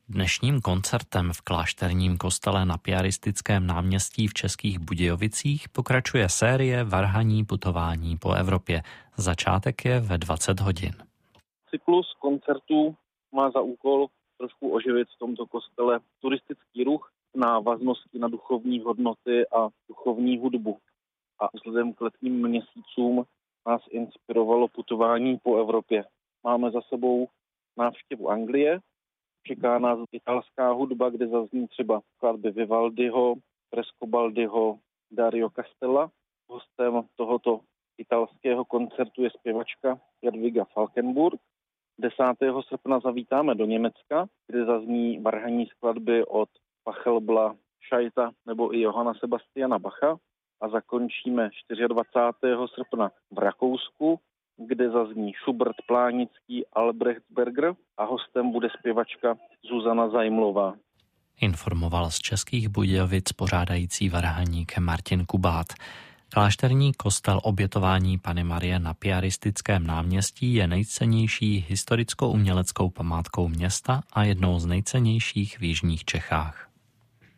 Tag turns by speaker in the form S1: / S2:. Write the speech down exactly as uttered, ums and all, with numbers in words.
S1: Dnešním koncertem v klášterním kostele na Piaristickém náměstí v Českých Budějovicích pokračuje série Varhaní putování po Evropě. Začátek je ve dvacet hodin.
S2: Cyklus koncertů má za úkol trošku oživit v tomto kostele turistický ruch, návaznosti na duchovní hodnoty a duchovní hudbu. A vzhledem k letním měsícům nás inspirovalo putování po Evropě. Máme za sebou návštěvu Anglie, čeká nás italská hudba, kde zazní třeba skladby Vivaldiho, Frescobaldiho, Dario Castella. Hostem tohoto italského koncertu je zpěvačka Jadwiga Falkenburg. desátého srpna zavítáme do Německa, kde zazní varhanní skladby od Pachelbla, Scheita nebo i Johanna Sebastiana Bacha. A zakončíme dvacátého čtvrtého srpna v Rakousku, kde zazní Schubert, Plánický, Albrechtsberger a hostem bude zpěvačka Zuzana Zaimlová.
S1: Informoval z Českých Budějovic pořádající varhaník Martin Kubát. Klášterní kostel Obětování Panny Marie na Piaristickém náměstí je nejcennější historicko-uměleckou památkou města a jednou z nejcennějších v jižních Čechách.